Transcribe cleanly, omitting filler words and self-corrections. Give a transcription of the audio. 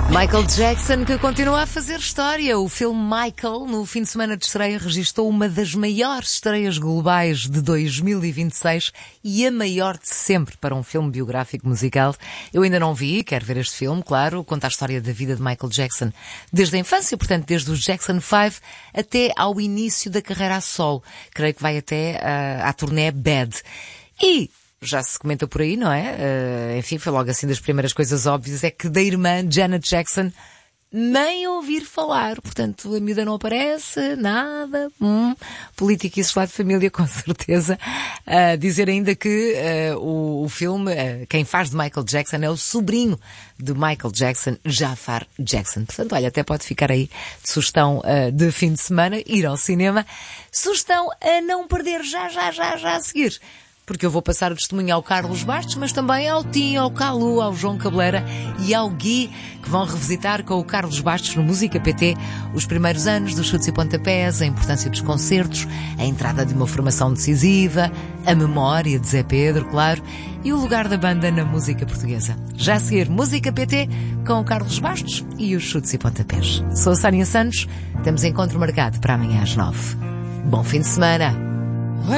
Michael Jackson, que continua a fazer história. O filme Michael, no fim de semana de estreia, registrou uma das maiores estreias globais de 2026 e a maior de sempre para um filme biográfico musical. Eu ainda não vi, quero ver este filme, claro. Conta a história da vida de Michael Jackson desde a infância, portanto, desde os Jackson 5 até ao início da carreira a solo. Creio que vai até à turnê Bad. E já se comenta por aí, não é? Enfim, foi logo assim das primeiras coisas óbvias, é que da irmã Janet Jackson nem ouvir falar. Portanto, a miúda não aparece, nada. Política e lá de família, com certeza. Dizer ainda que o filme, quem faz de Michael Jackson é o sobrinho de Michael Jackson, Jafar Jackson. Portanto, olha, até pode ficar aí de sugestão de fim de semana, ir ao cinema. Sugestão a não perder já a seguir. Porque eu vou passar o testemunho ao Carlos Bastos, mas também ao Tim, ao Calu, ao João Cabeleira e ao Gui, que vão revisitar com o Carlos Bastos no Música PT os primeiros anos dos chutes e pontapés, a importância dos concertos, a entrada de uma formação decisiva, a memória de Zé Pedro, claro, e o lugar da banda na música portuguesa. Já a seguir, Música PT com o Carlos Bastos e os chutes e pontapés. Sou a Sónia Santos, temos encontro marcado para amanhã às 9. Bom fim de semana!